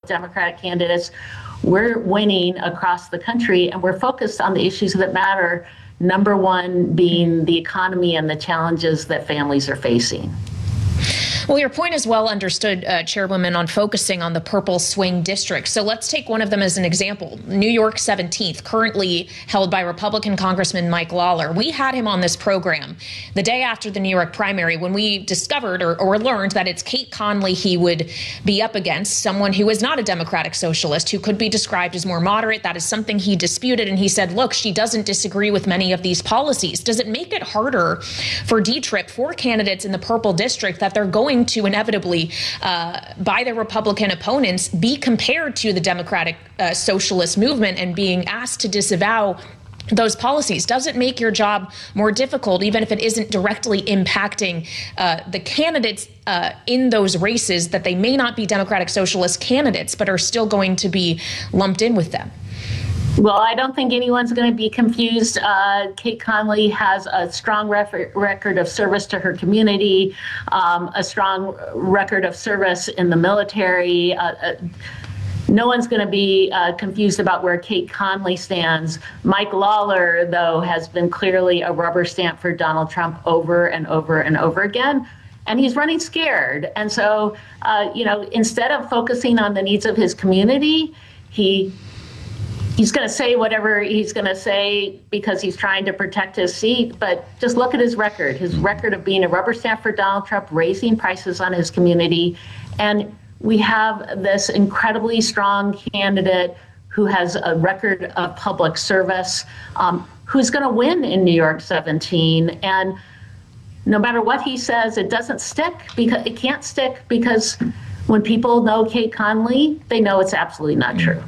Democratic candidates, we're winning across the country, and we're focused on the issues that matter. Number one being the economy and the challenges that families are facing. Well, your point is well understood, Chairwoman, on focusing on the purple swing districts. So let's take one of them as an example. New York 17th, currently held by Republican Congressman Mike Lawler. We had him on this program the day after the New York primary when we discovered or learned that it's Kate Conley he would be up against, someone who is not a Democratic socialist, who could be described as more moderate. That is something he disputed. And he said, look, she doesn't disagree with many of these policies. Does it make it harder for D-TRIP, for candidates in the purple district, that they're going to inevitably, by their Republican opponents, be compared to the Democratic socialist movement and being asked to disavow those policies? Does it make your job more difficult, even if it isn't directly impacting the candidates in those races, that they may not be Democratic socialist candidates, but are still going to be lumped in with them? Well, I don't think anyone's going to be confused. Kate Conley has a strong record of service to her community, a strong record of service in the military. No one's going to be confused about where Kate Conley stands. Mike Lawler, though, has been clearly a rubber stamp for Donald Trump over and over and over again. And he's running scared. And so, instead of focusing on the needs of his community, he's going to say whatever he's going to say because he's trying to protect his seat. But just look at his record of being a rubber stamp for Donald Trump, raising prices on his community. And we have this incredibly strong candidate who has a record of public service, who's going to win in New York 17. And no matter what he says, it doesn't stick, because it can't stick, because when people know Kate Conley, they know it's absolutely not true.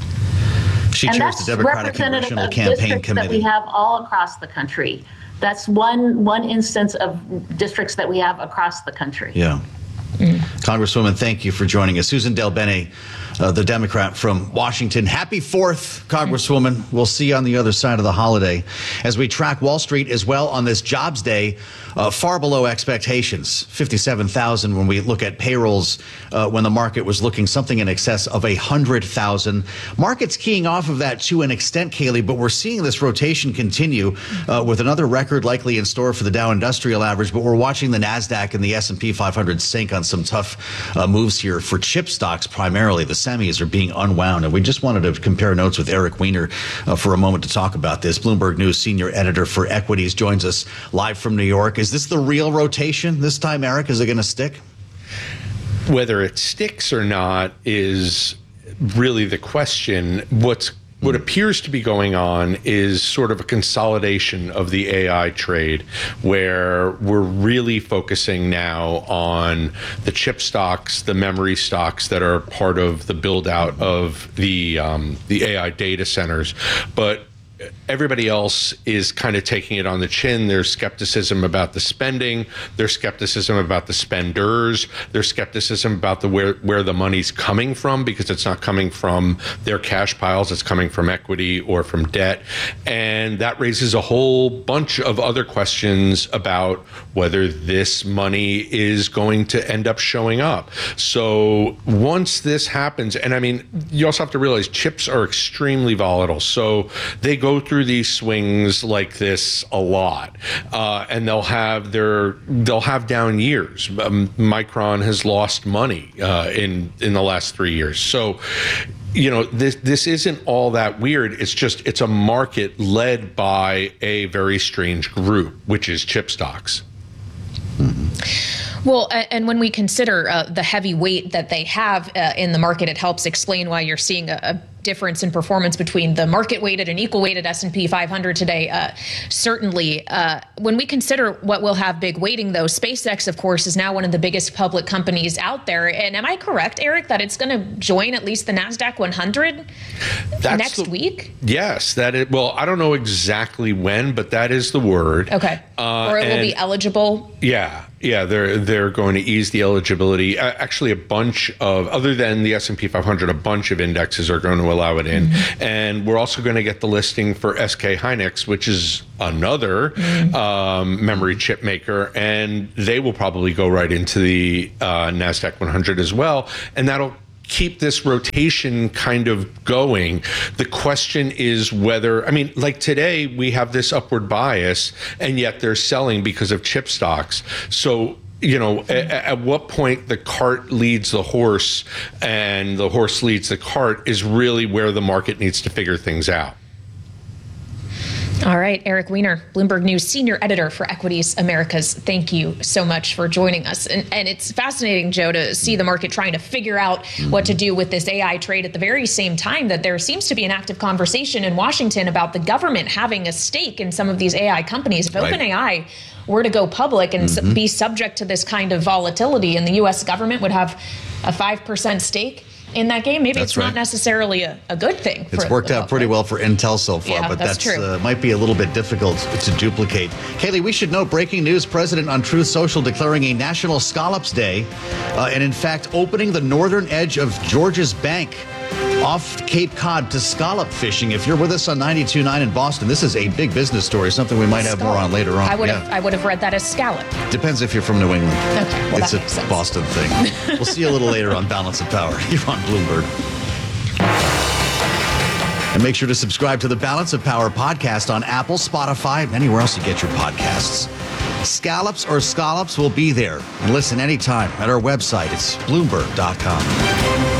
She chairs the Democratic Congressional Campaign Committee. That we have all across the country. That's one instance of districts that we have across the country. Yeah. Congresswoman, thank you for joining us. Susan DelBene, the Democrat from Washington. Happy 4th, Congresswoman. We'll see you on the other side of the holiday as we track Wall Street as well on this jobs day. Far below expectations, 57,000 when we look at payrolls, when the market was looking something in excess of 100,000. Markets keying off of that to an extent, Kayleigh, but we're seeing this rotation continue with another record likely in store for the Dow Industrial Average. But we're watching the NASDAQ and the S&P 500 sink on some tough moves here for chip stocks. Primarily, the semis are being unwound. And we just wanted to compare notes with Eric Weiner for a moment to talk about this. Bloomberg News senior editor for equities joins us live from New York. Is this the real rotation this time, Eric? Is it going to stick? Whether it sticks or not is really the question. What appears to be going on is sort of a consolidation of the AI trade, where we're really focusing now on the chip stocks, the memory stocks that are part of the build out of the AI data centers. But everybody else is kind of taking it on the chin. There's skepticism about the spending. There's skepticism about the spenders. There's skepticism about where the money's coming from, because it's not coming from their cash piles. It's coming from equity or from debt. And that raises a whole bunch of other questions about whether this money is going to end up showing up. So once this happens, and I mean, you also have to realize chips are extremely volatile. So they go through these swings like this a lot, and they'll have down years. Micron has lost money in the last 3 years. So, this isn't all that weird. It's a market led by a very strange group, which is chip stocks. Well, and when we consider the heavy weight that they have in the market, it helps explain why you're seeing a difference in performance between the market-weighted and equal-weighted S&P 500 today. Certainly, when we consider what will have big weighting, though, SpaceX, of course, is now one of the biggest public companies out there. And am I correct, Eric, that it's going to join at least the NASDAQ 100 next week? Yes. Well, I don't know exactly when, but that is the word. Okay. Or it will be eligible? Yeah. Yeah, they're going to ease the eligibility. Actually, a bunch of, other than the S&P 500, a bunch of indexes are going to allow it in. Mm-hmm. And we're also going to get the listing for SK Hynix, which is another memory chip maker. And they will probably go right into the NASDAQ 100 as well. And that'll keep this rotation kind of going. The question is whether, I mean, like today we have this upward bias, and yet they're selling because of chip stocks. So, you know, at what point the cart leads the horse and the horse leads the cart is really where the market needs to figure things out. All right, Eric Weiner, Bloomberg News senior editor for Equities Americas. Thank you so much for joining us. And it's fascinating, Joe, to see the market trying to figure out what to do with this AI trade at the very same time that there seems to be an active conversation in Washington about the government having a stake in some of these AI companies. If OpenAI were to go public and be subject to this kind of volatility, and the U.S. government would have a 5% stake in that game, maybe it's not necessarily a good thing. It's worked out pretty well for Intel so far, but that's true. Might be a little bit difficult to duplicate. Kaylee, we should know, breaking news, President on Truth Social declaring a National Scallops Day, and in fact, opening the northern edge of George's Bank off Cape Cod to scallop fishing. If you're with us on 92.9 in Boston, this is a big business story, something we might have more on later on. I would have read that as scallop. Depends if you're from New England. Okay, well, it's that makes sense. Boston thing. We'll see you a little later on Balance of Power. You're on Bloomberg. And make sure to subscribe to the Balance of Power podcast on Apple, Spotify, and anywhere else you get your podcasts. Scallops or scallops will be there. And listen anytime at our website. It's Bloomberg.com.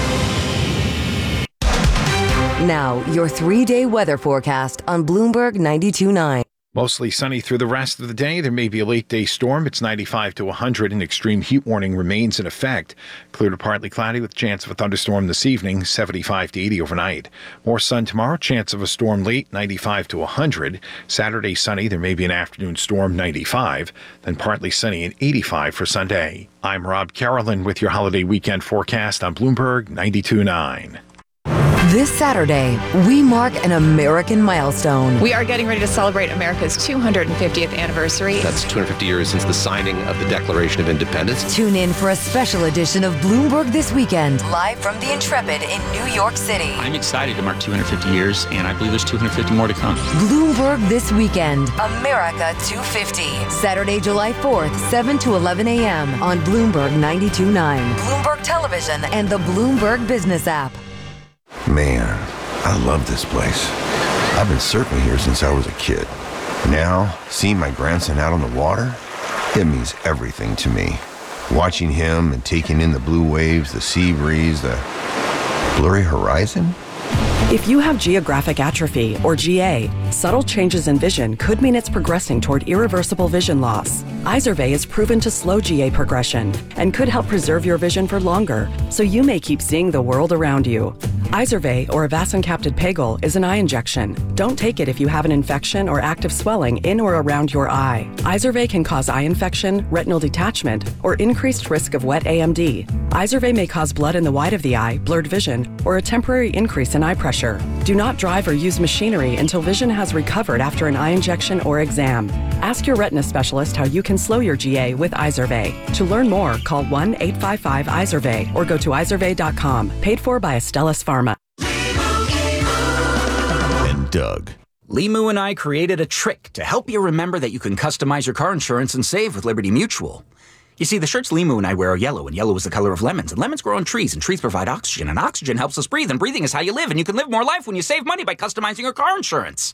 Now, your 3-day weather forecast on Bloomberg 92.9. Mostly sunny through the rest of the day. There may be a late-day storm. It's 95 to 100. An extreme heat warning remains in effect. Clear to partly cloudy with chance of a thunderstorm this evening, 75 to 80 overnight. More sun tomorrow. Chance of a storm late, 95 to 100. Saturday sunny. There may be an afternoon storm, 95. Then partly sunny and 85 for Sunday. I'm Rob Carolyn with your holiday weekend forecast on Bloomberg 92.9. This Saturday, we mark an American milestone. We are getting ready to celebrate America's 250th anniversary. That's 250 years since the signing of the Declaration of Independence. Tune in for a special edition of Bloomberg This Weekend, live from the Intrepid in New York City. I'm excited to mark 250 years, and I believe there's 250 more to come. Bloomberg This Weekend, America 250. Saturday, July 4th, 7 to 11 a.m. on Bloomberg 92.9, Bloomberg Television, and the Bloomberg Business app. Man, I love this place. I've been surfing here since I was a kid. Now, seeing my grandson out on the water, it means everything to me. Watching him and taking in the blue waves, the sea breeze, the blurry horizon. If you have geographic atrophy, or GA, subtle changes in vision could mean it's progressing toward irreversible vision loss. Izervay is proven to slow GA progression and could help preserve your vision for longer, so you may keep seeing the world around you. Izervay, or avacincaptad pegol, is an eye injection. Don't take it if you have an infection or active swelling in or around your eye. Izervay can cause eye infection, retinal detachment, or increased risk of wet AMD. Izervay may cause blood in the white of the eye, blurred vision, or a temporary increase in eye pressure. Do not drive or use machinery until vision has recovered after an eye injection or exam. Ask your retina specialist how you can slow your GA with Izervay. To learn more, call 1-855-IZERVAY or go to izervay.com. Paid for by Astellas Pharma. And Doug. Limu and I created a trick to help you remember that you can customize your car insurance and save with Liberty Mutual. You see, the shirts Limu and I wear are yellow, and yellow is the color of lemons, and lemons grow on trees, and trees provide oxygen, and oxygen helps us breathe, and breathing is how you live, and you can live more life when you save money by customizing your car insurance.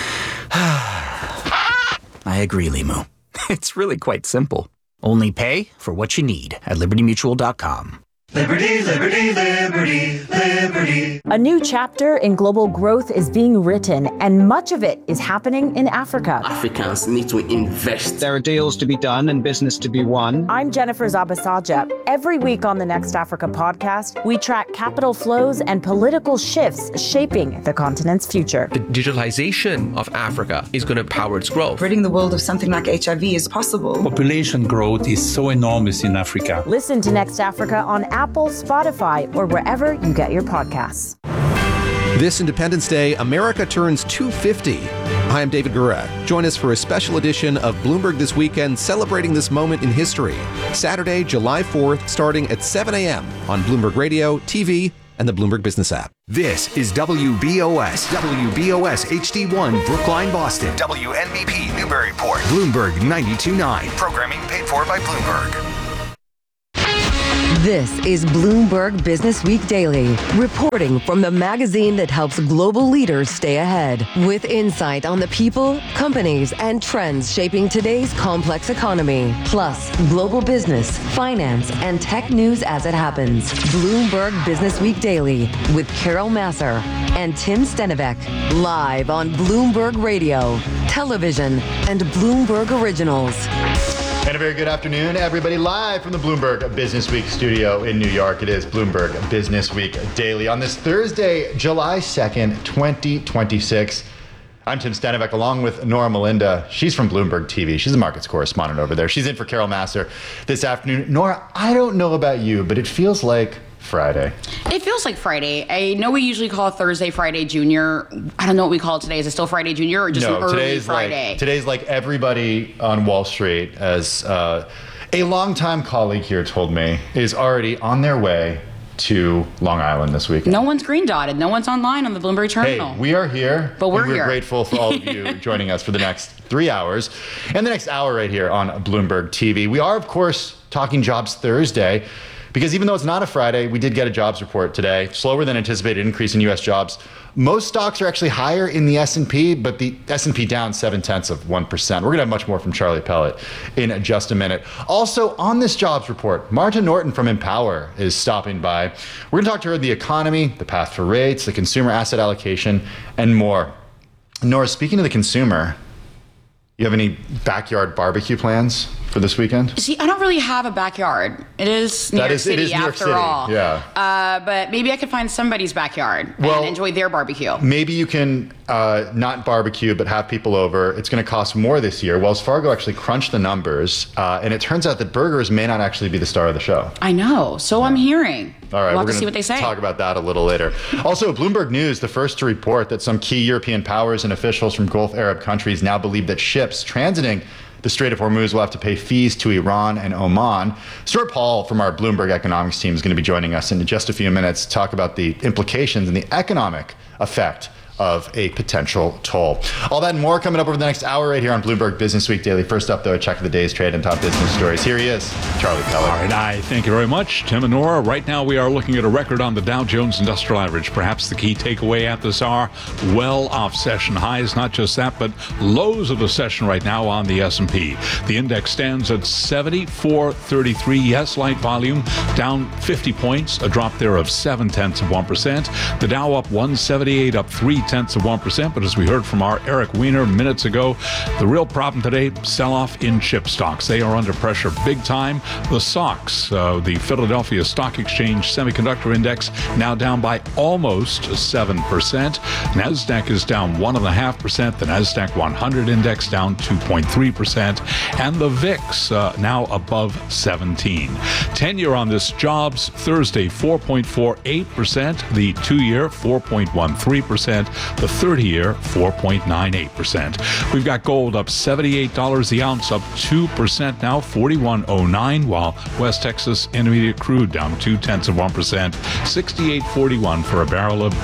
I agree, Limu. It's really quite simple. Only pay for what you need at libertymutual.com. Liberty, liberty, liberty, liberty. A new chapter in global growth is being written, and much of it is happening in Africa. Africans need to invest. There are deals to be done and business to be won. I'm Jennifer Zabasaja. Every week on the Next Africa podcast, we track capital flows and political shifts shaping the continent's future. The digitalization of Africa is going to power its growth. Ridding the world of something like HIV is possible. Population growth is so enormous in Africa. Listen to Next Africa on Apple, Spotify, or wherever you get your podcasts. This Independence Day, America turns 250. Hi, I'm David Gura. Join us for a special edition of Bloomberg This Weekend, celebrating this moment in history. Saturday, July 4th, starting at 7 a.m. on Bloomberg Radio, TV, and the Bloomberg Business app. This is WBOS HD1, Brookline, Boston. WNBP, Newburyport. Bloomberg 92.9. Programming paid for by Bloomberg. This is Bloomberg Business Week Daily, reporting from the magazine that helps global leaders stay ahead, with insight on the people, companies, and trends shaping today's complex economy, plus global business, finance, and tech news as it happens. Bloomberg Business Week Daily with Carol Masser and Tim Stenivek, live on Bloomberg Radio, television, and Bloomberg Originals. And a very good afternoon, everybody, live from the Bloomberg Business Week studio in New York. It is Bloomberg Business Week Daily on this Thursday, July 2nd, 2026. I'm Tim Stenivek, along with Nora Melinda. She's from Bloomberg TV. She's a markets correspondent over there. She's in for Carol Masser this afternoon. Nora, I don't know about you, but it feels like Friday. It feels like Friday. I know we usually call Thursday Friday Junior. I don't know what we call it today. Is it still Friday Junior or just an early Friday? Today's like everybody on Wall Street, as a longtime colleague here told me, is already on their way to Long Island this weekend. No one's green dotted. No one's online on the Bloomberg terminal. Hey, we are here. But we're here. Grateful for all of you joining us for the next 3 hours and the next hour right here on Bloomberg TV. We are, of course, talking Jobs Thursday, because even though it's not a Friday, we did get a jobs report today. Slower than anticipated increase in U.S. jobs. Most stocks are actually higher in the S&P, but the S&P down 0.7%. We're going to have much more from Charlie Pellet in just a minute. Also, on this jobs report, Marta Norton from Empower is stopping by. We're going to talk to her about the economy, the path for rates, the consumer asset allocation, and more. Nora, speaking of the consumer, you have any backyard barbecue plans for this weekend? See, I don't really have a backyard. It is New York City after all. Yeah. But maybe I could find somebody's backyard and enjoy their barbecue. Maybe you can not barbecue, but have people over. It's going to cost more this year. Wells Fargo actually crunched the numbers, and it turns out that burgers may not actually be the star of the show. I know. So I'm hearing. All right, we'll we're going see what they say. Talk about that a little later. Also, Bloomberg News, the first to report that some key European powers and officials from Gulf Arab countries now believe that ships transiting the Strait of Hormuz will have to pay fees to Iran and Oman. Stuart Paul from our Bloomberg economics team is going to be joining us in just a few minutes to talk about the implications and the economic effect of a potential toll. All that and more coming up over the next hour right here on Bloomberg Business Week Daily. First up, though, a check of the day's trade and top business stories. Here he is, Charlie Pellet. All right, I thank you very much, Tim and Nora. Right now, we are looking at a record on the Dow Jones Industrial Average. Perhaps the key takeaway at this hour, well off session highs. Not just that, but lows of the session right now on the S&P. The index stands at 74.33. Yes, light volume, down 50 points, a drop there of 0.7%. The Dow up 178, up 0.3%. But as we heard from our Eric Weiner minutes ago, the real problem today, sell-off in chip stocks. They are under pressure big time. The SOX, the Philadelphia Stock Exchange Semiconductor Index, now down by almost 7%. NASDAQ is down 1.5%. The NASDAQ 100 Index down 2.3%. And the VIX now above 17. 10-year on this jobs Thursday, 4.48%. The 2-year, 4.13%. The 30-year, 4.98%. We've got gold up $78 the ounce, up 2% now, $41.09, while West Texas Intermediate crude down 0.2%, $68.41 for a barrel of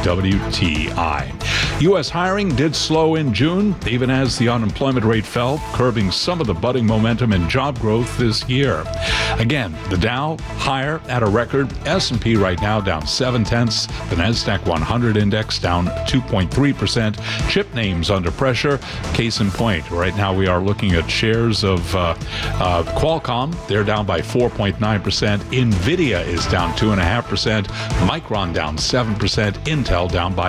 WTI. U.S. hiring did slow in June, even as the unemployment rate fell, curbing some of the budding momentum in job growth this year. Again, the Dow higher at a record, S&P right now down 0.7, the NASDAQ 100 Index down 2.3%. Chip names under pressure. Case in point, right now we are looking at shares of Qualcomm. They're down by 4.9%. NVIDIA is down 2.5%. Micron down 7%. Intel down by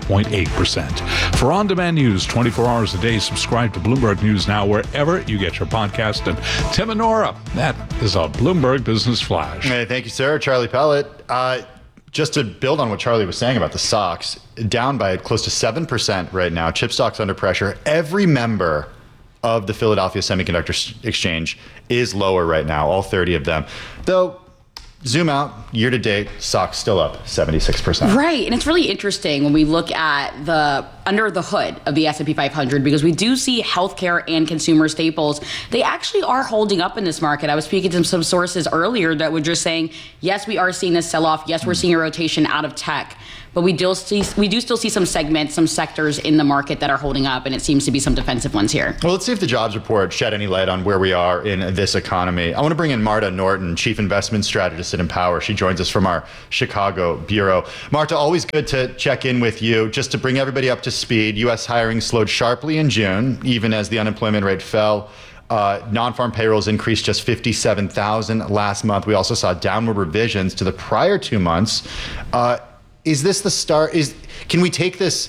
5.8%. For on-demand news 24 hours a day, subscribe to Bloomberg News Now wherever you get your podcast. And Tim and Nora, that is a Bloomberg Business Flash. Hey, thank you, sir. Charlie Pellet. Just to build on what Charlie was saying about the stocks, down by close to 7% right now. Chip stocks under pressure. Every member of the Philadelphia Semiconductor Exchange is lower right now, all 30 of them. Though, zoom out, year to date, stocks still up 76%. Right, and it's really interesting when we look at the under the hood of the S&P 500, because we do see healthcare and consumer staples. They actually are holding up in this market. I was speaking to some sources earlier that were just saying, yes, we are seeing this sell-off. Yes, we're seeing a rotation out of tech. But we do still see some segments, some sectors in the market that are holding up, and it seems to be some defensive ones here. Well, let's see if the jobs report shed any light on where we are in this economy. I want to bring in Marta Norton, Chief Investment Strategist at Empower. She joins us from our Chicago bureau. Marta, always good to check in with you. Just to bring everybody up to speed, U.S. hiring slowed sharply in June, even as the unemployment rate fell. Non-farm payrolls increased just 57,000 last month. We also saw downward revisions to the prior 2 months. Is this the start? Can we take this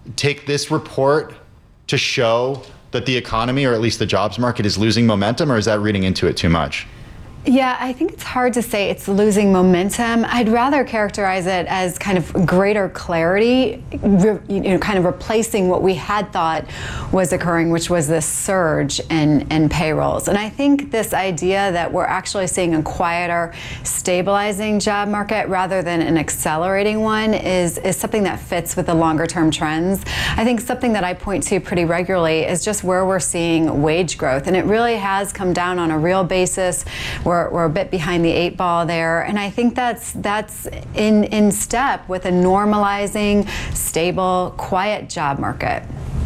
report to show that the economy, or at least the jobs market, is losing momentum, or is that reading into it too much? Yeah, I think it's hard to say it's losing momentum. I'd rather characterize it as kind of greater clarity, kind of replacing what we had thought was occurring, which was this surge in payrolls. And I think this idea that we're actually seeing a quieter, stabilizing job market rather than an accelerating one is something that fits with the longer term trends. I think something that I point to pretty regularly is just where we're seeing wage growth. And it really has come down on a real basis. We're a bit behind the 8 ball there, and I think that's in step with a normalizing, stable, quiet job market.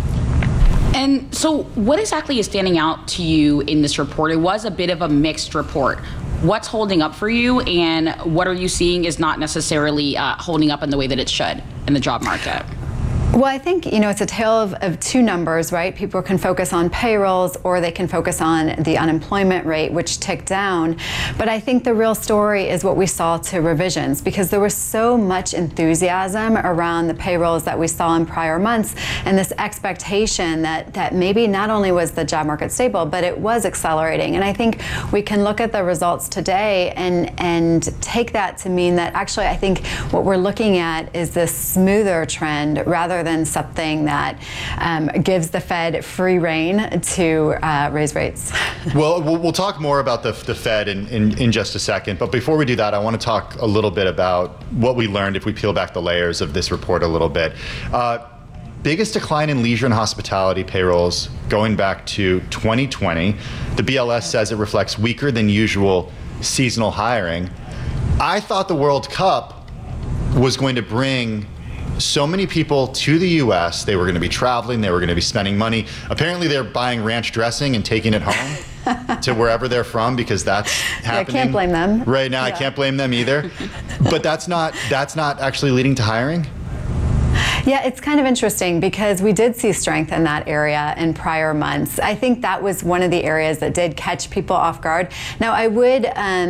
And so what exactly is standing out to you in this report? It was a bit of a mixed report. What's holding up for you, and what are you seeing is not necessarily holding up in the way that it should in the job market? Well, I think, it's a tale of two numbers, right? People can focus on payrolls or they can focus on the unemployment rate, which ticked down. But I think the real story is what we saw to revisions, because there was so much enthusiasm around the payrolls that we saw in prior months, and this expectation that maybe not only was the job market stable, but it was accelerating. And I think we can look at the results today and take that to mean that actually I think what we're looking at is this smoother trend rather than something that gives the Fed free rein to raise rates. Well, we'll talk more about the Fed in just a second. But before we do that, I want to talk a little bit about what we learned if we peel back the layers of this report a little bit. Biggest decline in leisure and hospitality payrolls going back to 2020. The BLS says it reflects weaker than usual seasonal hiring. I thought the World Cup was going to bring so many people to the U.S. They were going to be traveling. They were going to be spending money. Apparently, they're buying ranch dressing and taking it home to wherever they're from, because that's happening. I can't blame them. Right now, I can't blame them either. But that's not actually leading to hiring. Yeah, it's kind of interesting because we did see strength in that area in prior months. I think that was one of the areas that did catch people off guard. Now, I would,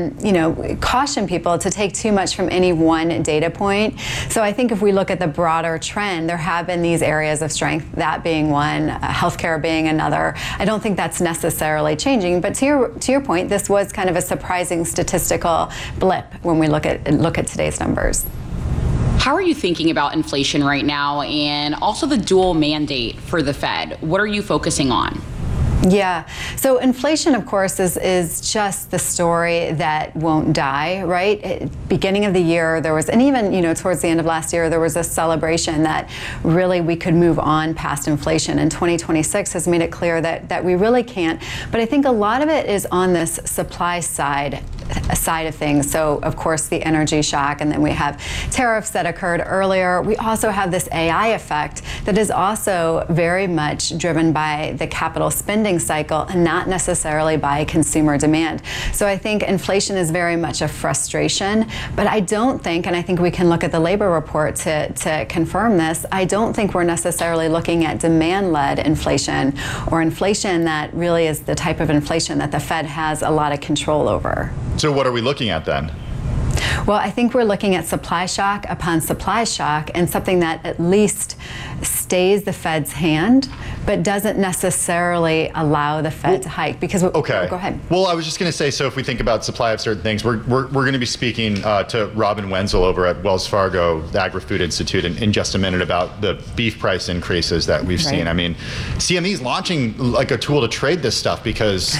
caution people to take too much from any one data point. So I think if we look at the broader trend, there have been these areas of strength, that being one, healthcare being another. I don't think that's necessarily changing. But to your point, this was kind of a surprising statistical blip when we look at today's numbers. How are you thinking about inflation right now, and also the dual mandate for the Fed? What are you focusing on? Yeah. So inflation, of course, is just the story that won't die, right? Beginning of the year, there was, and even, towards the end of last year, there was a celebration that really we could move on past inflation. And 2026 has made it clear that we really can't. But I think a lot of it is on this supply side of things. So, of course, the energy shock, and then we have tariffs that occurred earlier. We also have this AI effect that is also very much driven by the capital spending cycle and not necessarily by consumer demand. So I think inflation is very much a frustration, but I don't think, and I think we can look at the labor report to confirm this, I don't think we're necessarily looking at demand-led inflation or inflation that really is the type of inflation that the Fed has a lot of control over. So what are we looking at then? Well, I think we're looking at supply shock upon supply shock, and something that at least stays the Fed's hand, but doesn't necessarily allow the Fed to hike. Because okay, go ahead. Well, I was just going to say, so if we think about supply of certain things, we're going to be speaking to Robin Wenzel over at Wells Fargo, the Agri-Food Institute, in just a minute about the beef price increases that we've seen. I mean, CME's launching like a tool to trade this stuff because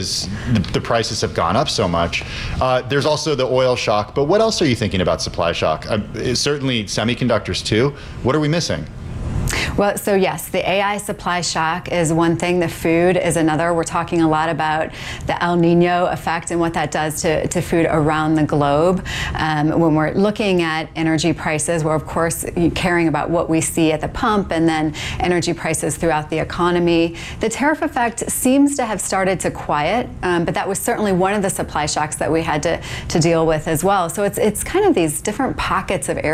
the prices have gone up so much. There's also the oil shock, but what else are you thinking about supply shock? Certainly semiconductors too. What are we missing? Well, so yes, the AI supply shock is one thing. The food is another. We're talking a lot about the El Nino effect and what that does to food around the globe. When we're looking at energy prices, we're of course caring about what we see at the pump and then energy prices throughout the economy. The tariff effect seems to have started to quiet, but that was certainly one of the supply shocks that we had to deal with as well. So it's kind of these different pockets of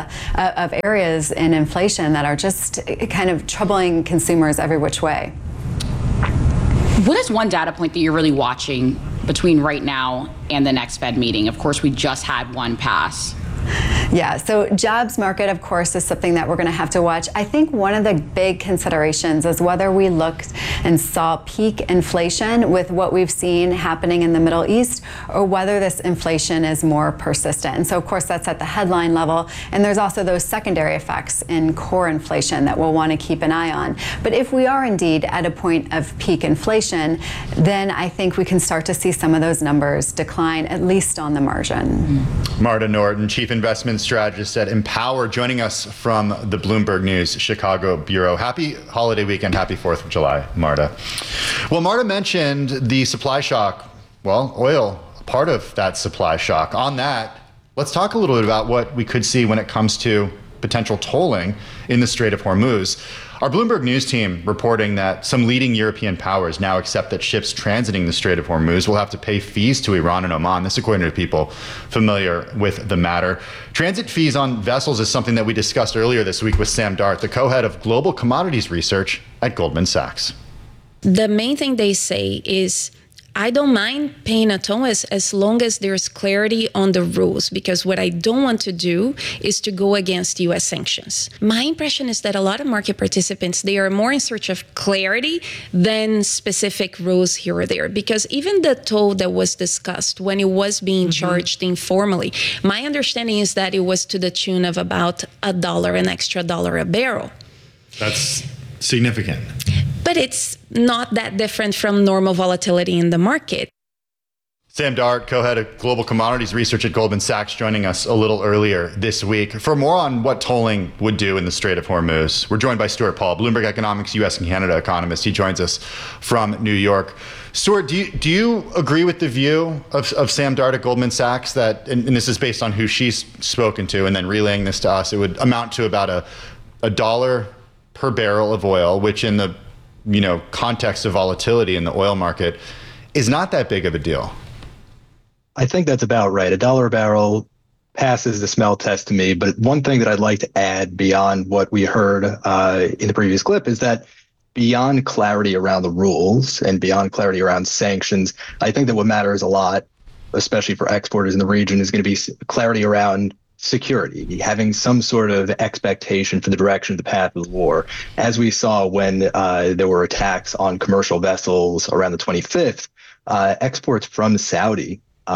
areas in inflation that are just kind of troubling consumers every which way. What is one data point that you're really watching between right now and the next Fed meeting? Of course, we just had one pass. Yeah, so jobs market, of course, is something that we're going to have to watch. I think one of the big considerations is whether we looked and saw peak inflation with what we've seen happening in the Middle East, or whether this inflation is more persistent. And so, of course, that's at the headline level. And there's also those secondary effects in core inflation that we'll want to keep an eye on. But if we are indeed at a point of peak inflation, then I think we can start to see some of those numbers decline, at least on the margin. Marta Norton, Chief Investment Strategist at Empower, joining us from the Bloomberg News Chicago Bureau. Happy holiday weekend. Happy 4th of July, Marta. Well, Marta mentioned the supply shock. Well, oil, part of that supply shock. On that, let's talk a little bit about what we could see when it comes to potential tolling in the Strait of Hormuz. Our Bloomberg News team reporting that some leading European powers now accept that ships transiting the Strait of Hormuz will have to pay fees to Iran and Oman. This according to people familiar with the matter. Transit fees on vessels is something that we discussed earlier this week with Sam Dart, the co-head of Global Commodities Research at Goldman Sachs. The main thing they say is, I don't mind paying a toll as long as there's clarity on the rules, because what I don't want to do is to go against U.S. sanctions. My impression is that a lot of market participants, they are more in search of clarity than specific rules here or there, because even the toll that was discussed when it was being charged informally, my understanding is that it was to the tune of about $1, an extra $1 a barrel. That's significant. But it's not that different from normal volatility in the market. Sam Dart, co-head of Global Commodities Research at Goldman Sachs, joining us a little earlier this week. For more on what tolling would do in the Strait of Hormuz, we're joined by Stuart Paul, Bloomberg Economics U.S. and Canada economist. He joins us from New York. Stuart, do you agree with the view of Sam Dart at Goldman Sachs that, and this is based on who she's spoken to and then relaying this to us, it would amount to about a $1 per barrel of oil, which in the context of volatility in the oil market is not that big of a deal? I think that's about right. $1 a barrel passes the smell test to me. But one thing that I'd like to add beyond what we heard in the previous clip is that beyond clarity around the rules and beyond clarity around sanctions, I think that what matters a lot, especially for exporters in the region, is going to be clarity around security, having some sort of expectation for the direction of the path of the war. As we saw when there were attacks on commercial vessels around the 25th, exports from Saudi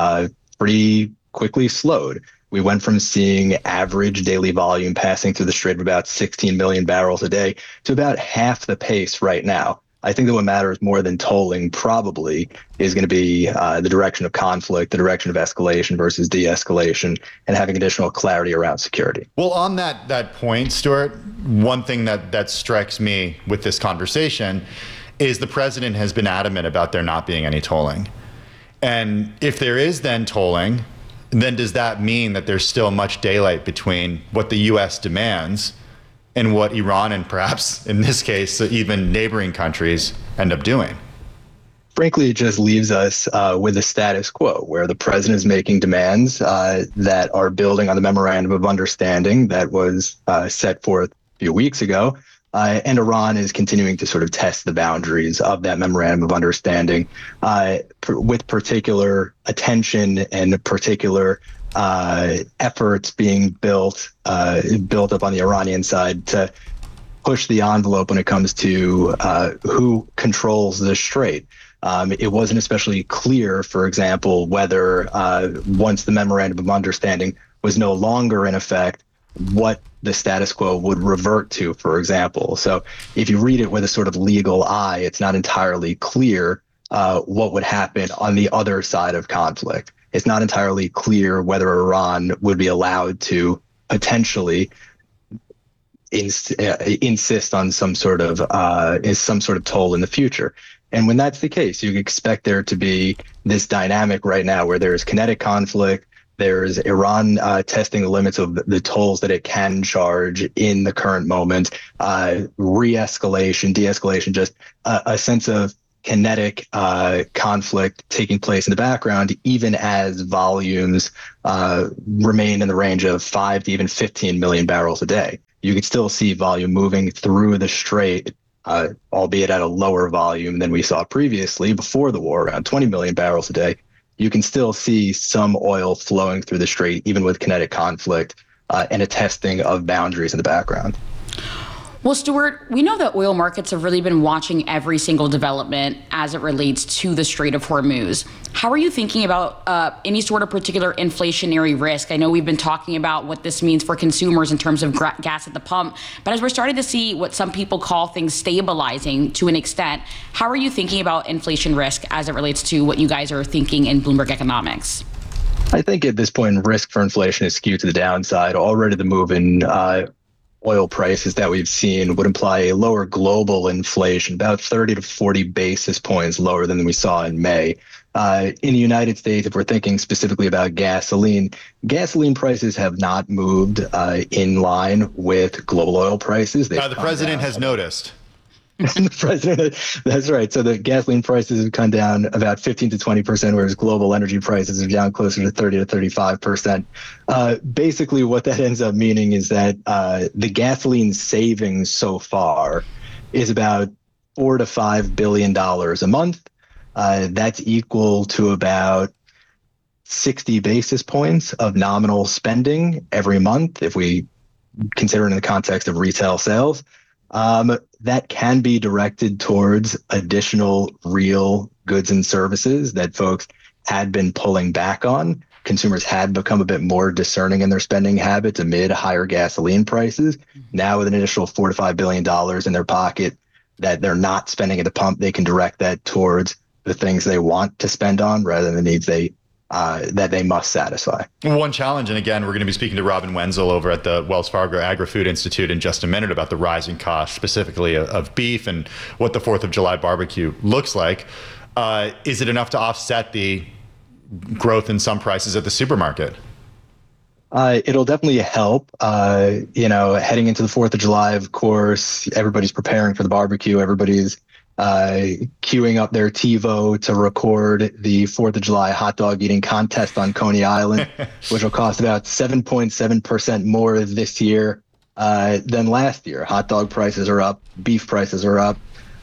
pretty quickly slowed. We went from seeing average daily volume passing through the Strait of about 16 million barrels a day to about half the pace right now. I think that what matters more than tolling probably is going to be the direction of conflict, the direction of escalation versus de-escalation, and having additional clarity around security. Well, on that point, Stuart, one thing that strikes me with this conversation is the president has been adamant about there not being any tolling. And if there is then tolling, then does that mean that there's still much daylight between what the U.S. demands and what Iran and perhaps, in this case, even neighboring countries end up doing? Frankly, it just leaves us with a status quo where the president is making demands that are building on the memorandum of understanding that was set forth a few weeks ago. And Iran is continuing to sort of test the boundaries of that memorandum of understanding with particular attention and particular efforts being built up on the Iranian side to push the envelope when it comes to who controls the strait. It wasn't especially clear, for example, whether once the memorandum of understanding was no longer in effect, what the status quo would revert to, for example. So if you read it with a sort of legal eye, it's not entirely clear what would happen on the other side of conflict. It's not entirely clear whether Iran would be allowed to potentially insist on some sort of toll in the future. And when that's the case, you expect there to be this dynamic right now where there's kinetic conflict. There's Iran testing the limits of the tolls that it can charge in the current moment, re-escalation, de-escalation, just a sense of kinetic conflict taking place in the background, even as volumes remain in the range of 5 to even 15 million barrels a day. You could still see volume moving through the strait, albeit at a lower volume than we saw previously before the war, around 20 million barrels a day. You can still see some oil flowing through the strait, even with kinetic conflict and a testing of boundaries in the background. Well, Stuart, we know that oil markets have really been watching every single development as it relates to the Strait of Hormuz. How are you thinking about any sort of particular inflationary risk? I know we've been talking about what this means for consumers in terms of gas at the pump, but as we're starting to see what some people call things stabilizing to an extent, how are you thinking about inflation risk as it relates to what you guys are thinking in Bloomberg Economics? I think at this point, risk for inflation is skewed to the downside. Already the move in oil prices that we've seen would imply a lower global inflation, about 30 to 40 basis points lower than we saw in May. In the United States, if we're thinking specifically about gasoline prices have not moved in line with global oil prices. The president has noticed. The president, that's right. So the gasoline prices have come down about 15 to 20%, whereas global energy prices are down closer to 30 to 35%. Basically, what that ends up meaning is that the gasoline savings so far is about $4 to $5 billion a month. That's equal to about 60 basis points of nominal spending every month, if we consider it in the context of retail sales. That can be directed towards additional real goods and services that folks had been pulling back on. Consumers had become a bit more discerning in their spending habits amid higher gasoline prices. Now with an additional $4 to $5 billion in their pocket that they're not spending at the pump, they can direct that towards the things they want to spend on rather than the needs that they must satisfy. One challenge, and again, we're going to be speaking to Robin Wenzel over at the Wells Fargo Agri-Food Institute in just a minute about the rising costs, specifically of beef and what the 4th of July barbecue looks like. Is it enough to offset the growth in some prices at the supermarket? It'll definitely help. Heading into the 4th of July, of course, everybody's preparing for the barbecue. Everybody's queuing up their TiVo to record the 4th of July hot dog eating contest on Coney Island, which will cost about 7.7% more this year than last year. Hot dog prices are up, beef prices are up.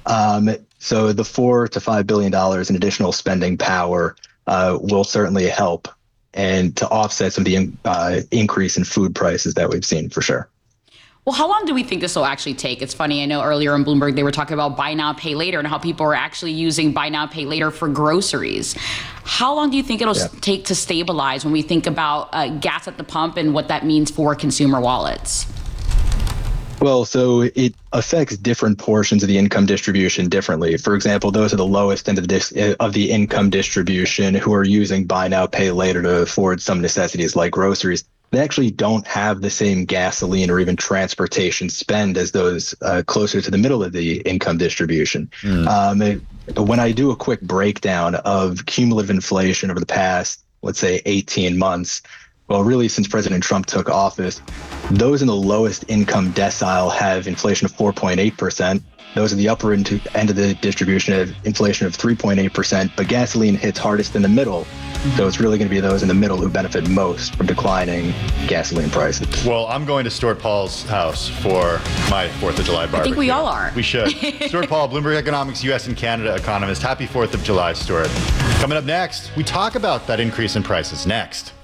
So the $4 to $5 billion in additional spending power will certainly help and to offset some of the increase in food prices that we've seen for sure. Well, how long do we think this will actually take? It's funny, I know earlier on Bloomberg, they were talking about buy now, pay later and how people are actually using buy now, pay later for groceries. How long do you think it'll take to stabilize when we think about gas at the pump and what that means for consumer wallets? Well, so it affects different portions of the income distribution differently. For example, those at the lowest end of the income distribution who are using buy now, pay later to afford some necessities like groceries, they actually don't have the same gasoline or even transportation spend as those closer to the middle of the income distribution. When I do a quick breakdown of cumulative inflation over the past, let's say, 18 months, well, really since President Trump took office, those in the lowest income decile have inflation of 4.8%. Those at the upper end of the distribution have inflation of 3.8%, but gasoline hits hardest in the middle. So it's really going to be those in the middle who benefit most from declining gasoline prices. Well, I'm going to Stuart Paul's house for my 4th of July barbecue. I think we all are. We should. Stuart Paul, Bloomberg Economics U.S. and Canada economist. Happy 4th of July, Stuart. Coming up next, we talk about that increase in prices next.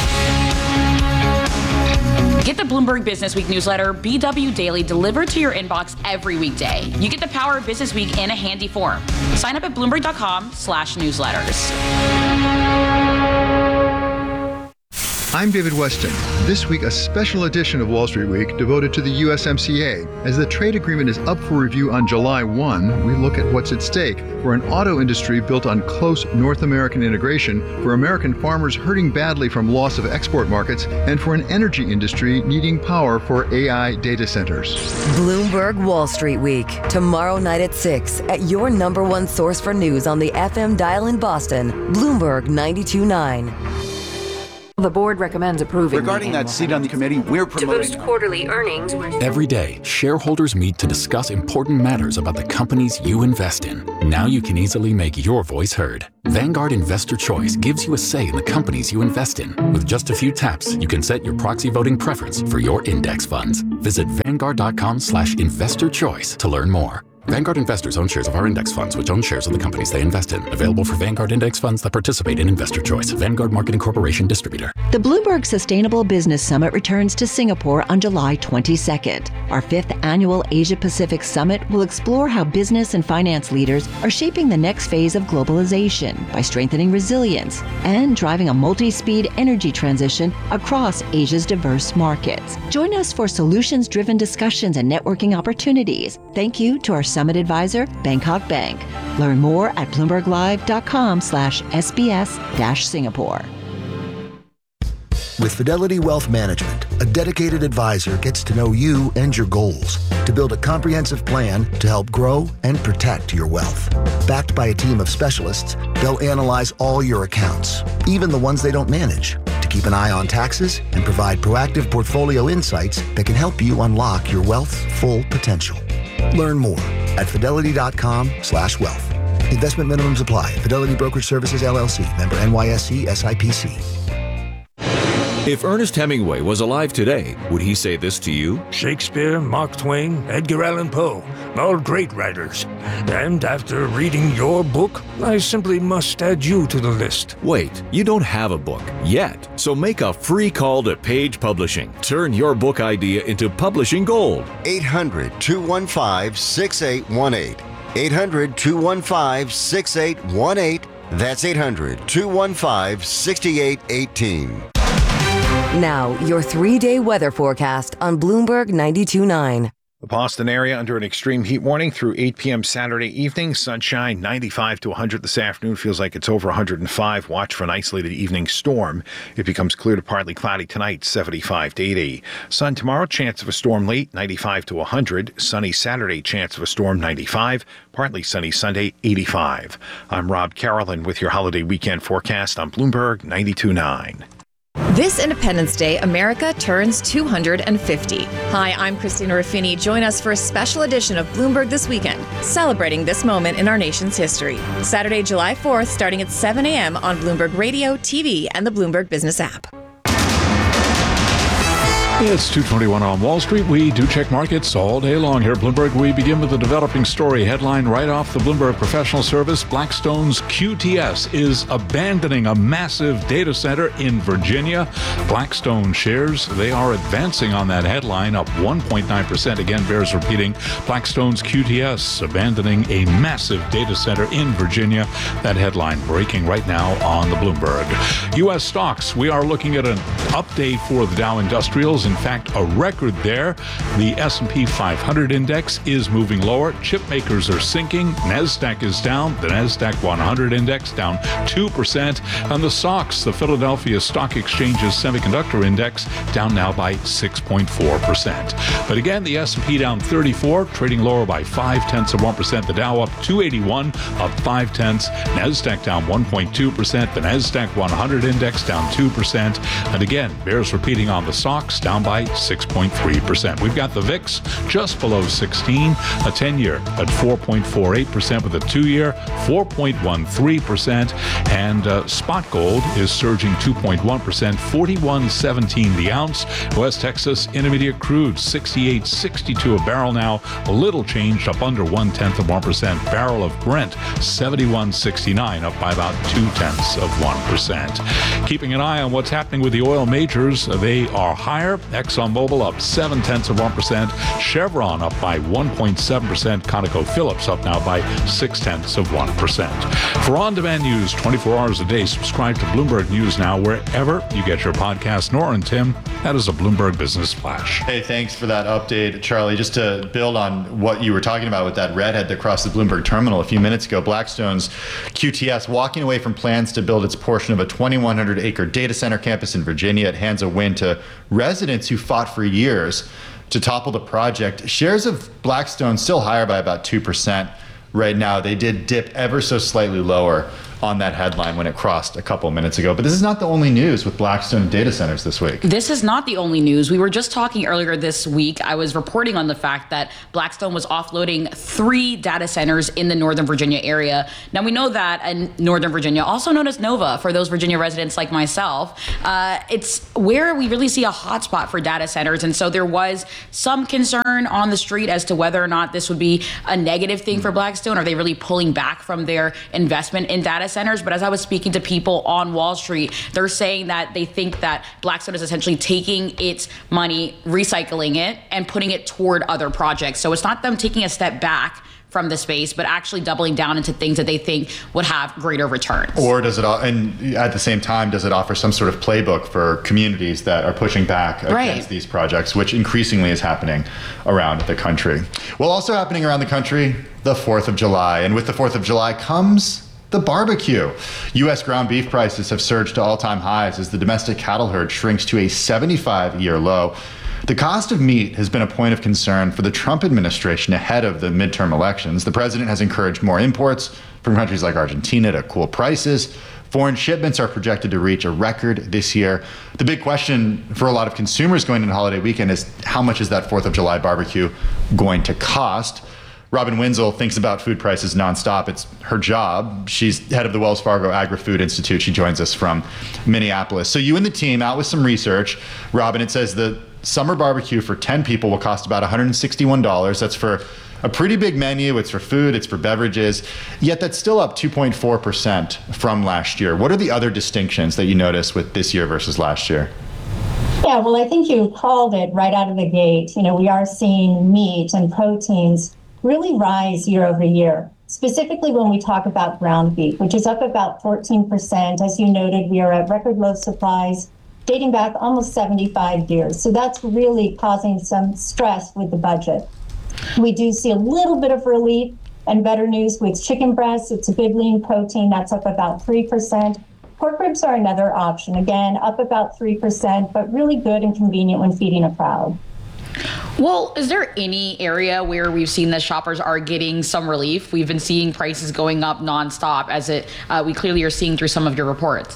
Get the Bloomberg Business Week newsletter, BW Daily, delivered to your inbox every weekday. You get the power of Business Week in a handy form. Sign up at Bloomberg.com/newsletters. I'm David Weston. This week, a special edition of Wall Street Week devoted to the USMCA. As the trade agreement is up for review on July 1, we look at what's at stake for an auto industry built on close North American integration, for American farmers hurting badly from loss of export markets, and for an energy industry needing power for AI data centers. Bloomberg Wall Street Week, tomorrow night at 6 at your number one source for news on the FM dial in Boston, Bloomberg 92.9. The board recommends approving. Regarding that seat on the committee, we're promoting. To boost quarterly earnings. Every day, shareholders meet to discuss important matters about the companies you invest in. Now you can easily make your voice heard. Vanguard Investor Choice gives you a say in the companies you invest in. With just a few taps, you can set your proxy voting preference for your index funds. Visit Vanguard.com/investorchoice to learn more. Vanguard investors own shares of our index funds, which own shares of the companies they invest in. Available for Vanguard index funds that participate in Investor Choice. Vanguard Marketing Corporation distributor. The Bloomberg Sustainable Business Summit returns to Singapore on July 22nd. Our 5th annual Asia-Pacific Summit will explore how business and finance leaders are shaping the next phase of globalization by strengthening resilience and driving a multi-speed energy transition across Asia's diverse markets. Join us for solutions-driven discussions and networking opportunities. Thank you to our Summit advisor, Bangkok Bank. Learn more at bloomberglive.com/SBS-Singapore. With Fidelity Wealth Management, a dedicated advisor gets to know you and your goals to build a comprehensive plan to help grow and protect your wealth. Backed by a team of specialists, they'll analyze all your accounts, even the ones they don't manage, to keep an eye on taxes and provide proactive portfolio insights that can help you unlock your wealth's full potential. Learn more at fidelity.com/wealth. Investment minimums apply. Fidelity Brokerage Services, LLC. Member NYSE SIPC. If Ernest Hemingway was alive today, would he say this to you? Shakespeare, Mark Twain, Edgar Allan Poe, all great writers. And after reading your book, I simply must add you to the list. Wait, you don't have a book yet, so make a free call to Page Publishing. Turn your book idea into publishing gold. 800-215-6818. 800-215-6818. That's 800-215-6818. Now, your 3-day weather forecast on Bloomberg 92.9. The Boston area under an extreme heat warning through 8 p.m. Saturday evening. Sunshine 95 to 100 this afternoon. Feels like it's over 105. Watch for an isolated evening storm. It becomes clear to partly cloudy tonight, 75 to 80. Sun tomorrow, chance of a storm late, 95 to 100. Sunny Saturday, chance of a storm, 95. Partly sunny Sunday, 85. I'm Rob Carolyn with your holiday weekend forecast on Bloomberg 92.9. This Independence Day, America turns 250. Hi, I'm Christina Ruffini. Join us for a special edition of Bloomberg This Weekend, celebrating this moment in our nation's history. Saturday, July 4th, starting at 7 a.m. on Bloomberg Radio, TV, and the Bloomberg Business app. It's 2:21 on Wall Street. We do check markets all day long here at Bloomberg. We begin with a developing story headline right off the Bloomberg Professional Service. Blackstone's QTS is abandoning a massive data center in Virginia. Blackstone shares, they are advancing on that headline, up 1.9%. Again, bears repeating. Blackstone's QTS abandoning a massive data center in Virginia. That headline breaking right now on the Bloomberg. U.S. stocks, we are looking at an update for the Dow Industrials. In fact, a record there. The S&P 500 index is moving lower. Chip makers are sinking. NASDAQ is down. The NASDAQ 100 index down 2%. And the SOX, the Philadelphia Stock Exchange's semiconductor index, down now by 6.4%. But again, the S&P down 34, trading lower by 0.5%. The Dow up 281, up 0.5. NASDAQ down 1.2%. The NASDAQ 100 index down 2%. And again, bears repeating on the SOX, down by 6.3%. We've got the VIX just below 16, a 10-year at 4.48% with a 2-year 4.13%, and spot gold is surging 2.1%, 41.17 the ounce. West Texas Intermediate crude 68.62 a barrel now, a little changed, up under 0.1%. Barrel of Brent 71.69, up by about 0.2%. Keeping an eye on what's happening with the oil majors, they are higher. ExxonMobil up 0.7%, Chevron up by 1.7%, ConocoPhillips up now by 0.6%. For on-demand news 24 hours a day, subscribe to Bloomberg News Now wherever you get your podcast. Nora and Tim, that is a Bloomberg Business Flash. Hey, thanks for that update, Charlie. Just to build on what you were talking about with that redhead that crossed the Bloomberg terminal a few minutes ago, Blackstone's QTS walking away from plans to build its portion of a 2,100-acre data center campus in Virginia. It hands a win to residents who fought for years to topple the project. Shares of Blackstone still higher by about 2% right now. They did dip ever so slightly lower on that headline when it crossed a couple minutes ago. But this is not the only news with Blackstone data centers this week. This is not the only news. We were just talking earlier this week. I was reporting on the fact that Blackstone was offloading 3 data centers in the Northern Virginia area. Now, we know that in Northern Virginia, also known as Nova for those Virginia residents like myself, it's where we really see a hotspot for data centers. And so there was some concern on the street as to whether or not this would be a negative thing for Blackstone. Are they really pulling back from their investment in data centers? But as I was speaking to people on Wall Street, they're saying that they think that Blackstone is essentially taking its money, recycling it, and putting it toward other projects. So it's not them taking a step back from the space, but actually doubling down into things that they think would have greater returns. Or does it, and at the same time, does it offer some sort of playbook for communities that are pushing back against these projects, which increasingly is happening around the country? Well, also happening around the country, the 4th of July. And with the 4th of July comes the barbecue. U.S. ground beef prices have surged to all-time highs as the domestic cattle herd shrinks to a 75-year low. The cost of meat has been a point of concern for the Trump administration ahead of the midterm elections. The president has encouraged more imports from countries like Argentina to cool prices. Foreign shipments are projected to reach a record this year. The big question for a lot of consumers going into the holiday weekend is how much is that 4th of July barbecue going to cost? Robin Wenzel thinks about food prices nonstop. It's her job. She's head of the Wells Fargo Agri-Food Institute. She joins us from Minneapolis. So you and the team out with some research. Robin, it says the summer barbecue for 10 people will cost about $161. That's for a pretty big menu. It's for food, it's for beverages, yet that's still up 2.4% from last year. What are the other distinctions that you notice with this year versus last year? Yeah, well, I think you called it right out of the gate. You know, we are seeing meat and proteins really rise year over year, specifically when we talk about ground beef, which is up about 14%. As you noted, we are at record low supplies dating back almost 75 years. So that's really causing some stress with the budget. We do see a little bit of relief and better news with chicken breasts. It's a good lean protein that's up about 3%. Pork ribs are another option, again, up about 3%, but really good and convenient when feeding a crowd. Well, is there any area where we've seen that shoppers are getting some relief? We've been seeing prices going up nonstop, as we clearly are seeing through some of your reports.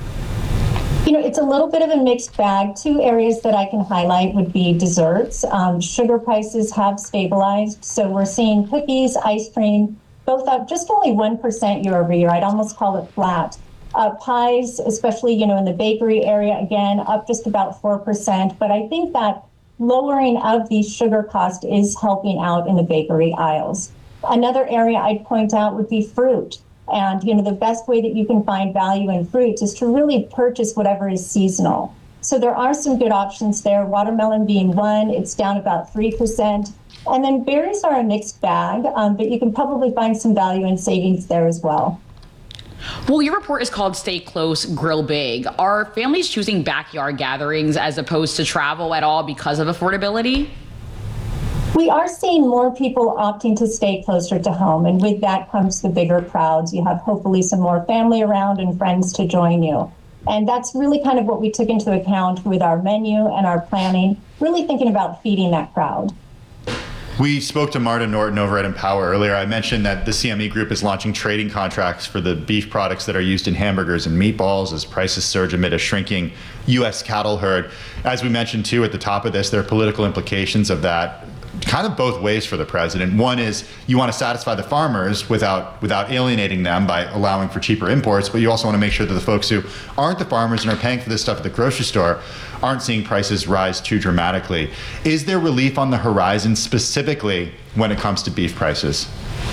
You know, it's a little bit of a mixed bag. 2 areas that I can highlight would be desserts. Sugar prices have stabilized, so we're seeing cookies, ice cream, both up just only 1% year over year. I'd almost call it flat. Pies, especially, you know, in the bakery area, again, up just about 4%. But I think that lowering of the sugar cost is helping out in the bakery aisles. Another area I'd point out would be fruit. And, you know, the best way that you can find value in fruits is to really purchase whatever is seasonal. So there are some good options there, watermelon being one, it's down about 3%. And then berries are a mixed bag, but you can probably find some value in savings there as well. Well, your report is called Stay Close, Grill Big. Are families choosing backyard gatherings as opposed to travel at all because of affordability? We are seeing more people opting to stay closer to home, and with that comes the bigger crowds. You have hopefully some more family around and friends to join you. And that's really kind of what we took into account with our menu and our planning, really thinking about feeding that crowd. We spoke to Marta Norton over at Empower earlier. I mentioned that the CME Group is launching trading contracts for the beef products that are used in hamburgers and meatballs as prices surge amid a shrinking U.S. cattle herd. As we mentioned, too, at the top of this, there are political implications of that, kind of both ways for the president. One is you want to satisfy the farmers without alienating them by allowing for cheaper imports, but you also want to make sure that the folks who aren't the farmers and are paying for this stuff at the grocery store aren't seeing prices rise too dramatically. Is there relief on the horizon specifically when it comes to beef prices?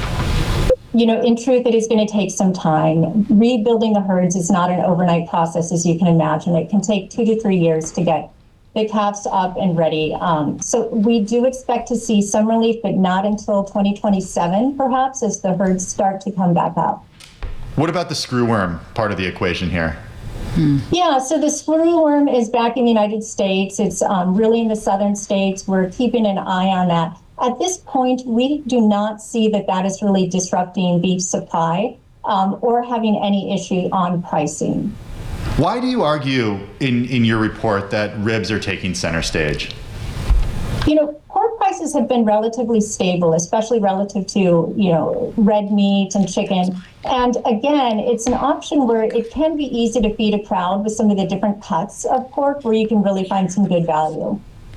You know, in truth, it is going to take some time. Rebuilding the herds is not an overnight process, as you can imagine. It can take 2 to 3 years to get the calf's up and ready. So we do expect to see some relief, but not until 2027, perhaps, as the herds start to come back up. What about the screwworm part of the equation here? Yeah, so the screwworm is back in the United States. It's really in the southern states. We're keeping an eye on that. At this point, we do not see that that is really disrupting beef supply or having any issue on pricing. Why do you argue in your report that ribs are taking center stage? You know, pork prices have been relatively stable, especially relative to, red meat and chicken. And again, it's an option where it can be easy to feed a crowd with some of the different cuts of pork where you can really find some good value.